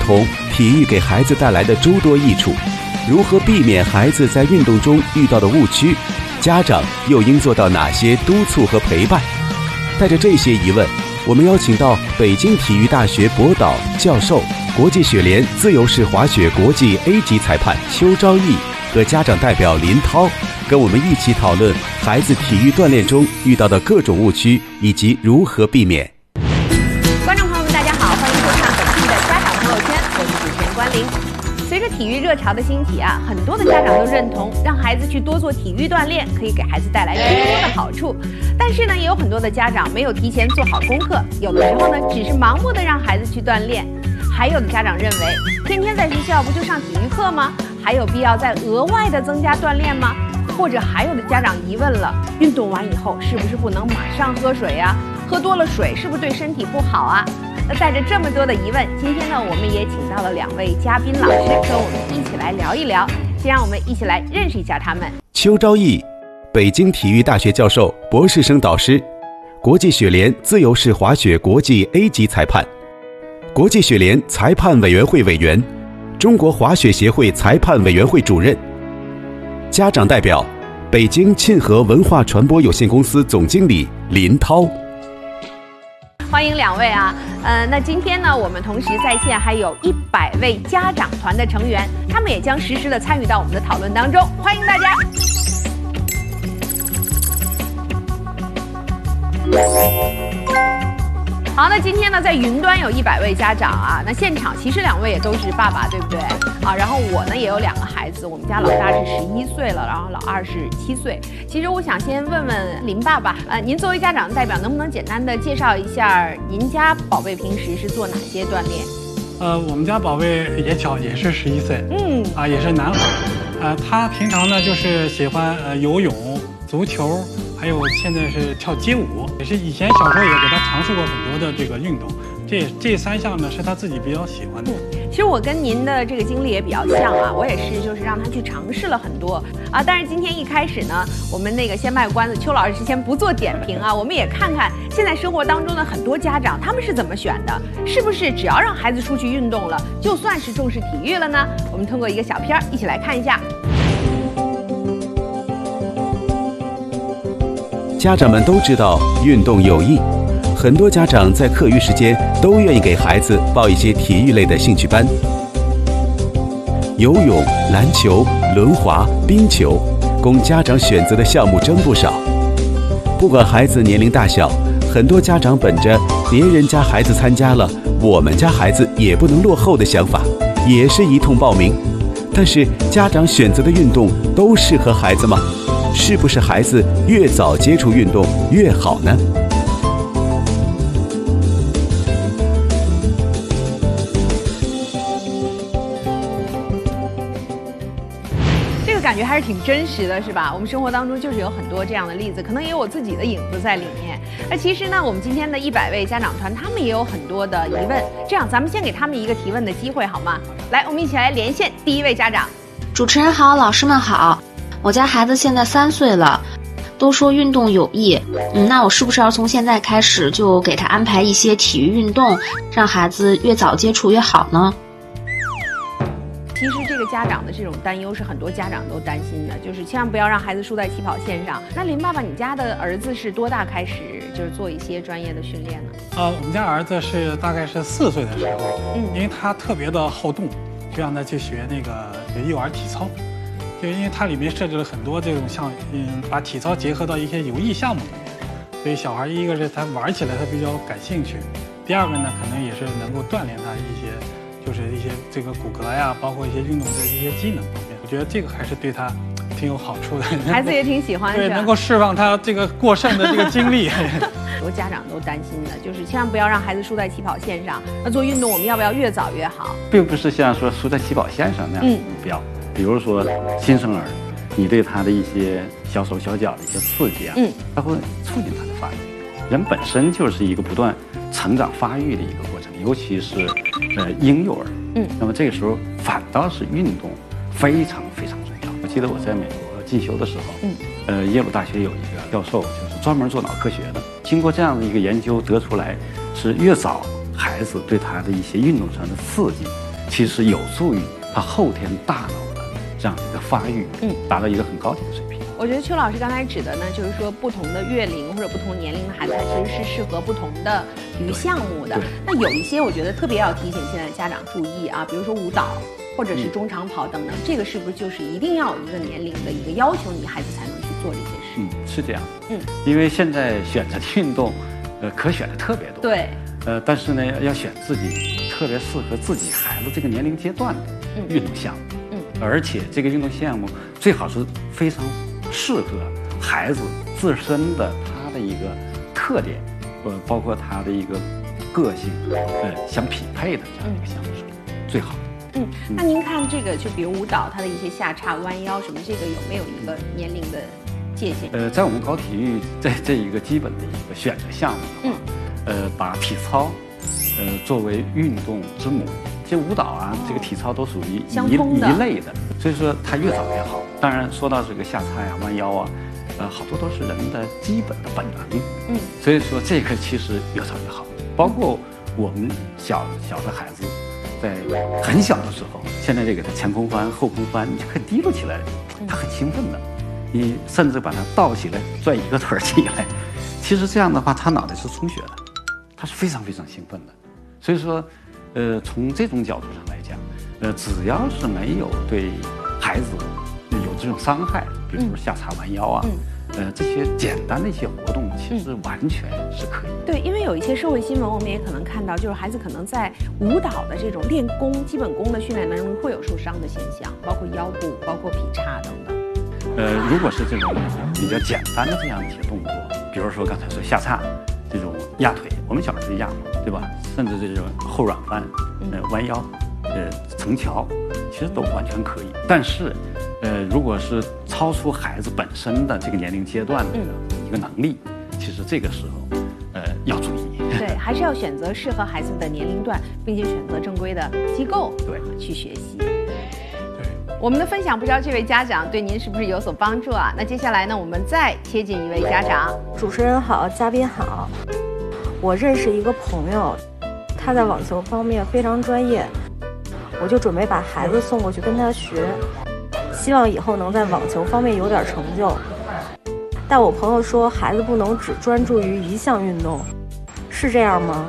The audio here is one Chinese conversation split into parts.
同体育给孩子带来的诸多益处，如何避免孩子在运动中遇到的误区，家长又应做到哪些督促和陪伴？带着这些疑问，我们邀请到北京体育大学博导教授、国际雪联自由式滑雪国际 A 级裁判邱昭义和家长代表林涛，跟我们一起讨论孩子体育锻炼中遇到的各种误区以及如何避免。 观众朋友们，大家好，欢迎收看本期的家长朋友圈，我是主持人关玲。随着体育热潮的兴起啊，很多的家长都认同让孩子去多做体育锻炼，可以给孩子带来更多的好处。但是呢，也有很多的家长没有提前做好功课，有的时候呢，只是盲目的让孩子去锻炼。还有的家长认为，天天在学校不就上体育课吗？还有必要再额外的增加锻炼吗？或者还有的家长疑问了，运动完以后是不是不能马上喝水啊？喝多了水是不是对身体不好啊？那带着这么多的疑问，今天呢，我们也请到了2位嘉宾老师，跟我们一起来聊一聊。先让我们一起来认识一下他们。 邱昭义，北京体育大学教授、博士生导师，国际雪联自由式滑雪国际 A 级裁判，国际雪联裁判委员会委员，中国滑雪协会裁判委员会主任。家长代表，北京沁河文化传播有限公司总经理林涛。 欢迎2位啊，那今天呢，我们同时在线还有100位家长团的成员，他们也将实时的参与到我们的讨论当中，欢迎大家。好，那今天呢，在云端有100位家长啊，那现场其实2位也都是爸爸，对不对？啊，然后我呢也有2个孩子，我们家老大是11岁了，然后老二是7岁。其实我想先问问林爸爸，您作为家长代表，能不能简单的介绍一下您家宝贝平时是做哪些锻炼？ 我们家宝贝也小，也是11岁，也是男孩，他平常呢就是喜欢游泳、足球。还有现在是跳街舞，也是以前小时候也给他尝试过很多的这个运动，这3项呢是他自己比较喜欢的。 其实我跟您的这个经历也比较像啊，我也是就是让他去尝试了很多啊，但是今天一开始呢，我们那个先卖关子，邱老师先不做点评啊，我们也看看现在生活当中的很多家长他们是怎么选的，是不是只要让孩子出去运动了，就算是重视体育了呢？我们通过一个小片一起来看一下。 家长们都知道运动有益，很多家长在课余时间都愿意给孩子报一些体育类的兴趣班。游泳、篮球、轮滑、冰球，供家长选择的项目真不少。不管孩子年龄大小，很多家长本着别人家孩子参加了，我们家孩子也不能落后的想法，也是一通报名。但是家长选择的运动都适合孩子吗？是不是孩子越早接触运动越好呢？ 这个感觉还是挺真实的，是吧？我们生活当中就是有很多这样的例子，可能也有我自己的影子在里面。那其实呢，我们今天的100位家长团，他们也有很多的疑问。这样，咱们先给他们一个提问的机会，好吗？来，我们一起来连线第1位家长。 主持人好，老师们好。我家孩子现在3岁了，都说运动有益，那我是不是要从现在开始就给他安排一些体育运动，让孩子越早接触越好呢？ 其实这个家长的这种担忧是很多家长都担心的，就是千万不要让孩子输在起跑线上。那林爸爸，你家的儿子是多大开始就是做一些专业的训练呢？ 我们家儿子是大概是4岁的时候，因为他特别的好动，就让他去学那个幼儿体操。就因为它里面设置了很多这种像把体操结合到一些有益项目里面，所以小孩一个是他玩起来他比较感兴趣，第二个呢可能也是能够锻炼他一些就是一些这个骨骼呀，包括一些运动的一些机能方面，我觉得这个还是对他挺有好处的。 孩子也挺喜欢， 对，能够释放他这个过剩的这个精力。 很多家长都担心的，就是千万不要让孩子输在起跑线上。那做运动我们要不要越早越好？ 并不是像说输在起跑线上那样的目标。比如说新生儿，你对他的一些小手小脚的一些刺激啊，它会促进他的发育。人本身就是一个不断成长发育的一个过程，尤其是婴幼儿，那么这个时候反倒是运动非常非常重要。我记得我在美国进修的时候，耶鲁大学有一个教授就是专门做脑科学的，经过这样的一个研究得出来，是越早孩子对他的一些运动上的刺激， 其实有助于他后天大脑的这样的一个发育，达到一个很高级的水平。 我觉得邱老师刚才指的呢，就是说不同的月龄或者不同年龄的孩子，他其实是适合不同的体育项目的。那有一些我觉得特别要提醒现在家长注意啊，比如说舞蹈或者是中长跑等等，这个是不是就是一定要有一个年龄的一个要求，你孩子才能去做这些事？ 是这样。因为现在选择的运动，可选的特别多。 对。 但是呢，要选自己特别适合自己孩子这个年龄阶段的运动项目。而且这个运动项目最好是非常适合孩子自身的他的一个特点，包括他的一个个性，相匹配的这样一个项目是最好的。 那您看这个，就比如舞蹈，它的一些下叉、弯腰什么，这个有没有一个年龄的界限？ 在我们搞体育，在这一个基本的一个选择项目的话，把体操，作为运动之母。这舞蹈啊，这个体操都属于一类的，所以说它越早越好。当然，说到这个下叉呀、弯腰啊，好多都是人的基本的本能。所以说这个其实越早越好。包括我们小的孩子，在很小的时候，现在这个前空翻、后空翻，你就可以提溜起来，他很兴奋的。你甚至把它倒起来，转一个腿起来，其实这样的话，他脑袋是充血的，他是非常非常兴奋的。所以说。从这种角度上来讲，只要是没有对孩子有这种伤害，比如说下叉弯腰啊，这些简单的一些活动，其实完全是可以。 对，因为有一些社会新闻，我们也可能看到，就是孩子可能在舞蹈的这种练功、基本功的训练当中会有受伤的现象，包括腰部、包括劈叉等等。 如果是这种比较简单的这样一些动作，比如说刚才说下叉。这种压腿，我们小时候压，对吧？甚至这种后软翻、弯腰、成桥，其实都完全可以。但是，如果是超出孩子本身的这个年龄阶段的一个能力，其实这个时候，要注意。 对，还是要选择适合孩子的年龄段，并且选择正规的机构去学习。我们的分享不知道这位家长对您是不是有所帮助啊？那接下来呢，我们再接近一位家长。 主持人好，嘉宾好。我认识一个朋友，他在网球方面非常专业，我就准备把孩子送过去跟他学，希望以后能在网球方面有点成就。但我朋友说，孩子不能只专注于一项运动，是这样吗？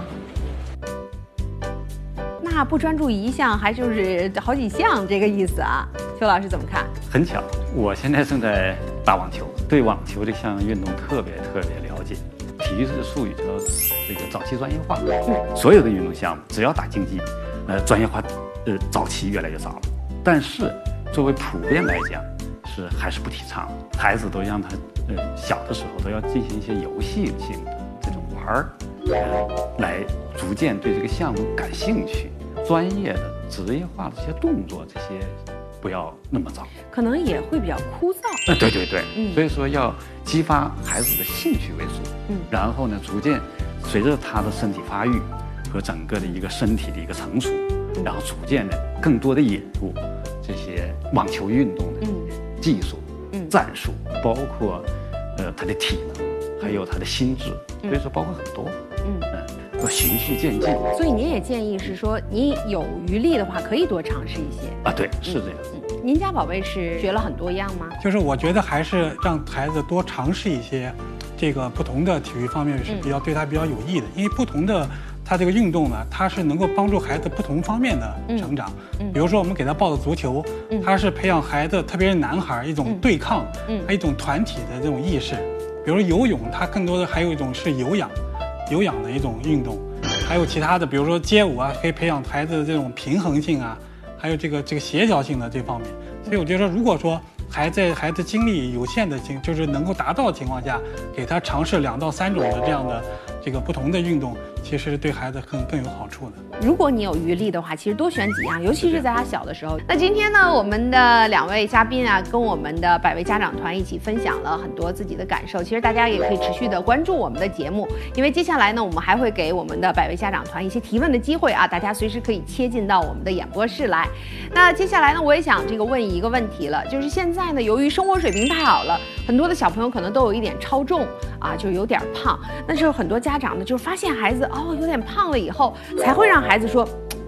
那不专注一项，还就是好几项这个意思啊？邱老师怎么看？ 很巧，我现在正在打网球，对网球这项运动特别了解。体育这个术语叫这个早期专业化。所有的运动项目，只要打竞技，专业化，早期越来越早了。但是作为普遍来讲，还是不提倡。孩子都让他小的时候都要进行一些游戏性的这种玩儿，来逐渐对这个项目感兴趣。专业的、职业化的这些动作，这些不要那么早， 可能也会比较枯燥。 对，所以说要激发孩子的兴趣为主，然后呢，逐渐随着他的身体发育和整个的一个身体的一个成熟，然后逐渐的更多的引入这些网球运动的技术、战术，包括他的体能，还有他的心智，所以说包括很多，要循序渐进。 所以您也建议是说，你有余力的话，可以多尝试一些啊。对，是这样。 您家宝贝是学了很多样吗？ 就是我觉得还是让孩子多尝试一些，这个不同的体育方面是对他比较有益的，因为不同的他这个运动呢，它是能够帮助孩子不同方面的成长。比如说我们给他报的足球，它是培养孩子，特别是男孩一种对抗，还有一种团体的这种意识。比如游泳，它更多的还有一种是有氧的一种运动，还有其他的，比如说街舞啊，可以培养孩子的这种平衡性啊，还有这个协调性的这方面。所以我觉得，如果说孩子精力有限的就是能够达到的情况下，给他尝试2到3种的这样的这个不同的运动，其实对孩子更有好处的。 如果你有余力的话，其实多选几样，尤其是在他小的时候。那今天呢，我们的2位嘉宾啊，跟我们的百位家长团一起分享了很多自己的感受。其实大家也可以持续的关注我们的节目，因为接下来呢，我们还会给我们的百位家长团一些提问的机会啊，大家随时可以切进到我们的演播室来。那接下来呢，我也想问一个问题了，就是现在呢，由于生活水平太好了，很多的小朋友可能都有一点超重啊，就有点胖。那就是很多家长呢，就是发现孩子有点胖了以后，才会让孩子说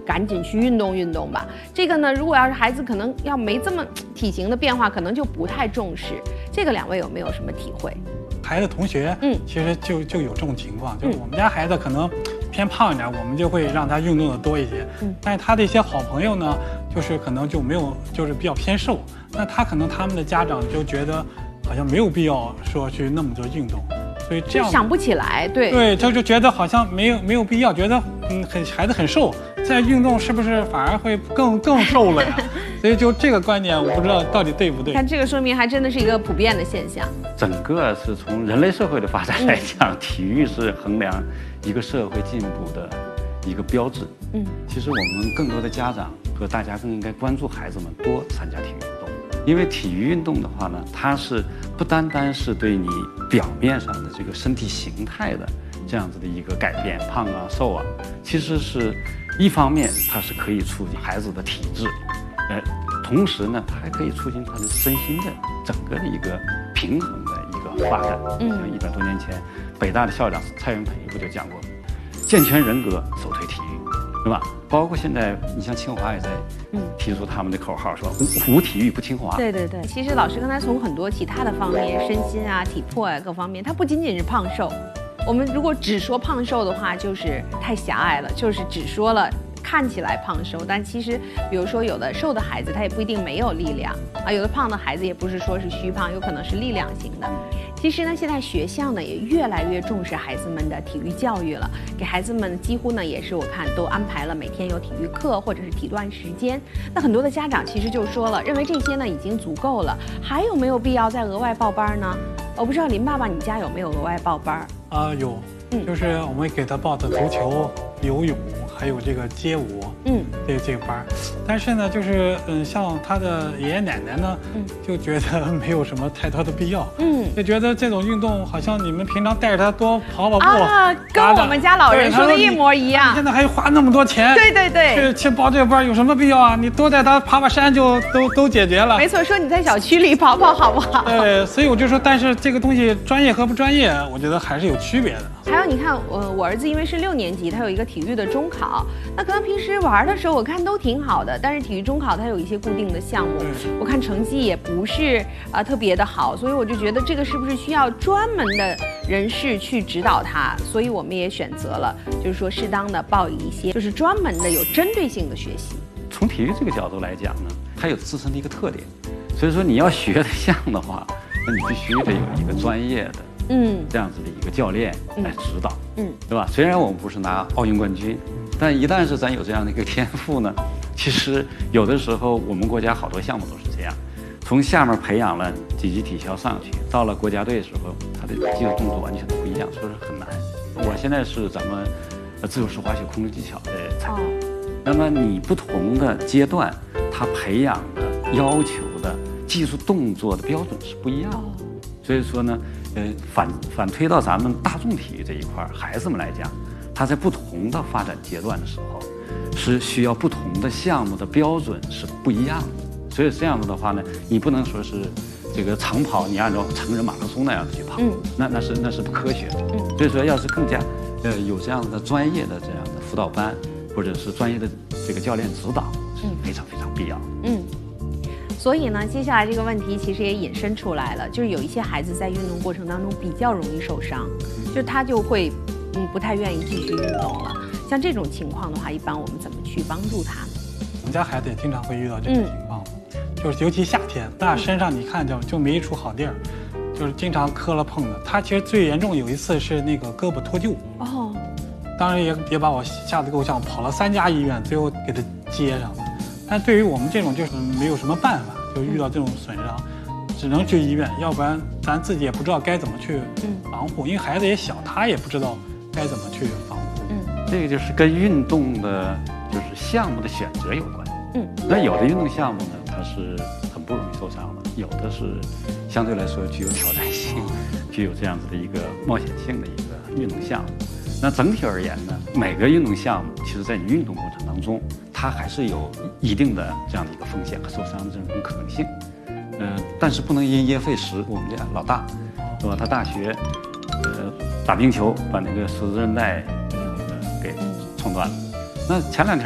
赶紧去运动运动吧。这个呢，如果要是孩子可能要没这么体型的变化，可能就不太重视。这个2位有没有什么体会？ 孩子同学，其实就有这种情况，就是我们家孩子可能偏胖一点，我们就会让他运动的多一些。但是他的一些好朋友呢，就是可能就没有，就是比较偏瘦，那他可能他们的家长就觉得好像没有必要说去那么多运动，所以这样想不起来， 对，他就觉得好像没有必要，觉得孩子很瘦，再运动是不是反而会更瘦了呀？所以就这个观点，我不知道到底对不对。 看这个说明还真的是一个普遍的现象。 整个是从人类社会的发展来讲，体育是衡量一个社会进步的一个标志。其实我们更多的家长和大家更应该关注孩子们多参加体育运动，因为体育运动的话呢，它是不单单是对你表面上的这个身体形态的这样子的一个改变，胖啊瘦啊，其实是一方面它是可以促进孩子的体质，同时呢，它还可以促进他的身心的整个的一个平衡的一个发展。像100多年前，北大的校长蔡元培不就讲过，健全人格首推体育，对吧？包括现在你像清华也在提出他们的口号，说无体育不清华。 对，其实老师刚才从很多其他的方面，身心啊、体魄啊各方面，它不仅仅是胖瘦。我们如果只说胖瘦的话，就是太狭隘了，就是只说了看起来胖瘦，但其实比如说有的瘦的孩子他也不一定没有力量啊，有的胖的孩子也不是说是虚胖，有可能是力量型的。其实呢，现在学校呢也越来越重视孩子们的体育教育了，给孩子们几乎呢也是我看都安排了每天有体育课或者是体锻时间。那很多的家长其实就说了，认为这些呢已经足够了，还有没有必要再额外报班呢？我不知道林爸爸你家有没有额外报班？ 有，就是我们给他报的足球、游泳，还有这个街舞，这个班。但是呢，就是像他的爷爷奶奶呢，就觉得没有什么太多的必要，就觉得这种运动好像你们平常带着他多跑步啊，跟我们家老人说的一模一样。 现在还花那么多钱， 对， 去报这个班有什么必要啊？你多带他爬山就都解决了。 没错，说你在小区里跑跑好不好？ 对，所以我就说，但是这个东西专业和不专业，我觉得还是有区别的。 还有你看，我儿子因为是6年级，他有一个体育的中考，那可能平时玩的时候我看都挺好的，但是体育中考它有一些固定的项目，我看成绩也不是特别的好，所以我就觉得这个是不是需要专门的人士去指导他？所以我们也选择了，就是说适当的报一些就是专门的有针对性的学习。 从体育这个角度来讲呢，它有自身的一个特点，所以说你要学的像的话，那你必须得有一个专业的。这样子的一个教练来指导，对吧？虽然我们不是拿奥运冠军，但一旦是咱有这样的一个天赋呢，其实有的时候我们国家好多项目都是这样，从下面培养了几级体校上去，到了国家队的时候，他的技术动作完全都不一样，所以说很难。我现在是咱们自由式滑雪空中技巧的参加，那么你不同的阶段，他培养的要求的技术动作的标准是不一样的，所以说呢。反推到咱们大众体育这一块，孩子们来讲，他在不同的发展阶段的时候，是需要不同的项目的标准是不一样的。所以这样子的话呢，你不能说是这个长跑，你按照成人马拉松那样子去跑，那是不科学的。所以说，要是更加有这样的专业的这样的辅导班，或者是专业的这个教练指导，是非常非常必要的。 所以呢，接下来这个问题其实也引申出来了，就是有一些孩子在运动过程当中比较容易受伤，就他就会不太愿意继续运动了。像这种情况的话，一般我们怎么去帮助他呢？ 我们家孩子也经常会遇到这种情况，就是尤其夏天，那身上你看就没一处好地儿，就是经常磕了碰的。他其实最严重有一次是那个胳膊脱臼，当然也把我吓得够呛，跑了3家医院，最后给他接上了。但对于我们这种就是没有什么办法，就遇到这种损伤，只能去医院，要不然咱自己也不知道该怎么去防护，因为孩子也小，他也不知道该怎么去防护。 这个就是跟运动的，就是项目的选择有关。那有的运动项目呢，它是很不容易受伤的，有的是相对来说具有挑战性、具有这样子的一个冒险性的一个运动项目。那整体而言呢，每个运动项目其实在你运动过程当中，它还是有一定的这样的一个风险和受伤的这种可能性。但是不能因噎废食。我们这老大，是吧？他大学打冰球把那个十字韧带给冲断了。那前2天这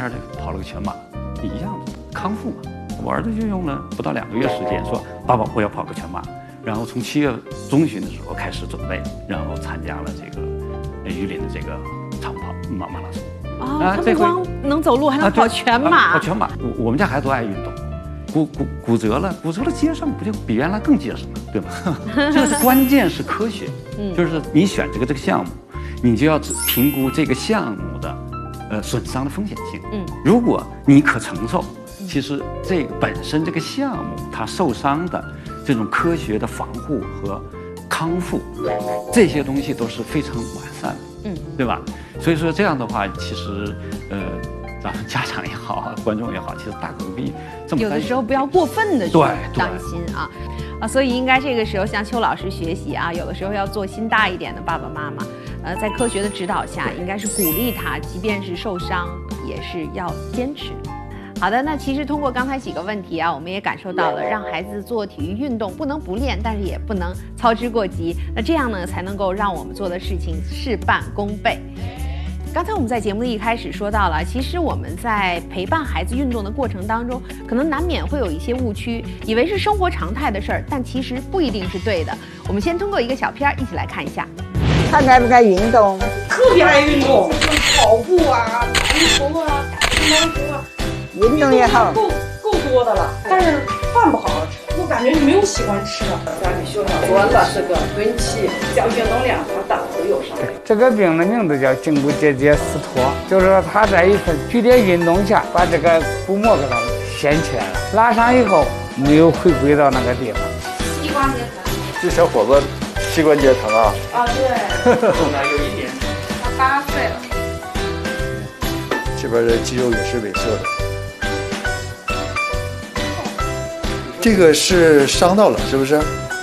跑了个全马，一样的康复嘛。我儿子就用了不到2个月时间，说爸爸我要跑个全马，然后从7月中旬的时候开始准备，然后参加了这个榆林的这个长跑马拉松。 他不光能走路，还能跑全马。 跑全马，我们家孩子都爱运动，骨折了接上不就比原来更结实吗？对吧？这是关键是科学，就是你选这个项目，你就要评估这个项目的损伤的风险性。如果你可承受，其实这个本身这个项目它受伤的这种科学的防护和康复，这些东西都是非常完善的，对吧？所以说这样的话，其实咱们家长也好，观众也好，其实大可不必这么担心。 有的时候不要过分的去担心啊，所以应该这个时候向邱老师学习啊，有的时候要做心大一点的爸爸妈妈，在科学的指导下，应该是鼓励他，即便是受伤，也是要坚持。好的，那其实通过刚才几个问题啊，我们也感受到了，让孩子做体育运动不能不练，但是也不能操之过急。那这样呢，才能够让我们做的事情事半功倍。刚才我们在节目的一开始说到了，其实我们在陪伴孩子运动的过程当中，可能难免会有一些误区，以为是生活常态的事儿，但其实不一定是对的。我们先通过一个小片一起来看一下。 他爱不爱运动？ 特别爱运动，跑步啊、打羽球啊、打乒乓球啊。 运动也好， 够多的了，但是饭不好好吃，我感觉你没有喜欢吃的。咱们学校说了是个蹲气，讲运动量和档次有上。 这个病的名字叫胫骨结节撕脱，就是说他在一次剧烈运动下把这个骨膜给它掀起来了，拉伤以后没有回归到那个地方。 膝关节疼， 这小伙子膝关节疼啊？ 啊，对。 有一点。 他8岁了。 这边的肌肉也是萎缩的。这个是伤到了，是不是？